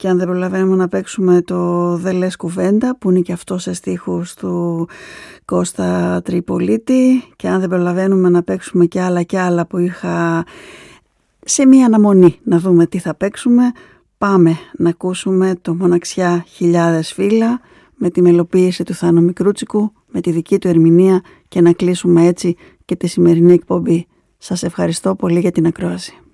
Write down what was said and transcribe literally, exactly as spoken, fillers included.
και αν δεν προλαβαίνουμε να παίξουμε το «Δεν λες κουβέντα» που είναι και αυτό σε στίχους του Κώστα Τρυπολίτη, και αν δεν προλαβαίνουμε να παίξουμε και άλλα και άλλα που είχα σε μία αναμονή να δούμε τι θα παίξουμε, πάμε να ακούσουμε το «Μοναξιά χιλιάδες φύλλα» με τη μελοποίηση του Θάνο Μικρούτσικου, με τη δική του ερμηνεία, και να κλείσουμε έτσι και τη σημερινή εκπομπή. Σας ευχαριστώ πολύ για την ακρόαση.